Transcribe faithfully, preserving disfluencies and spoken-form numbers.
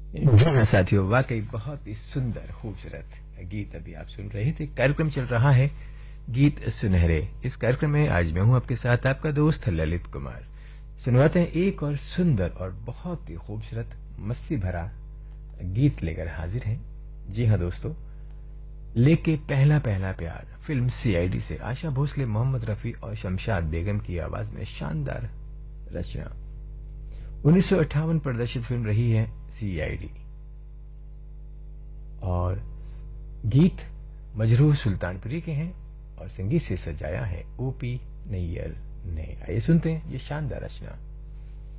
जी हाँ साथियों, वाकई बहुत ही सुंदर खूबसूरत गीत अभी आप सुन रहे थे। कार्यक्रम चल रहा है गीत सुनहरे। इस कार्यक्रम में आज मैं हूं आपके साथ आपका दोस्त ललित कुमार। सुनवाते हैं एक और सुंदर और बहुत ही खूबसूरत मस्ती भरा गीत लेकर हाजिर हैं। जी हाँ दोस्तों, लेके पहला पहला प्यार फिल्म सीआईडी से आशा भोसले, मोहम्मद रफी और शमशाद बेगम की आवाज में शानदार रचना। उन्नीस सौ अट्ठावन प्रदर्शित फिल्म रही है सीआईडी और गीत मजरूह सुल्तानपुरी के हैं और संगीत से सजाया है ओपी नैयर ने। आइए सुनते हैं ये शानदार रचना।